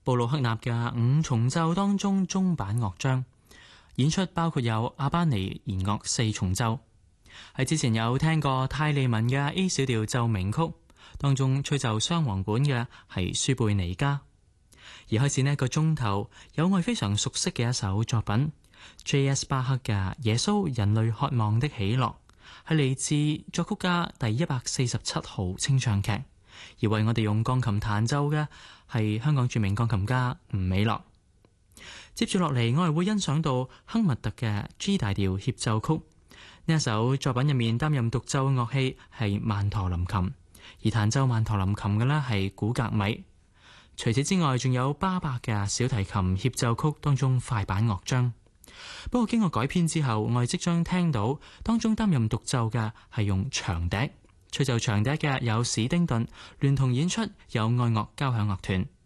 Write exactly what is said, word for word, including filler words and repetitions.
布魯克納嘅五重奏當中中版樂章。演出包括有阿巴尼弦樂四重奏。喺之前有聽過泰利文嘅 A 小調奏鳴曲，當中吹奏雙簧管嘅係舒貝尼加。而開始呢一個鐘頭，有我非常熟悉嘅一首作品 J S 巴克嘅《耶穌人類渴望的喜樂》，係嚟自作曲家第一百四十七號清唱劇，而為我哋用鋼琴彈奏嘅係香港著名鋼琴家吳美樂。接住落嚟，我係會欣賞到亨密特嘅 G 大調協奏曲。呢一首作品入面擔任獨奏嘅樂器係曼陀林琴，而彈奏曼陀林琴嘅呢係古格米。除此之外，仲有巴伯嘅小提琴協奏曲當中快板樂章。不過經過改編之後，我哋即將聽到當中擔任獨奏嘅係用長笛，吹奏長笛嘅有史丁頓，聯同演出有愛樂交響樂團。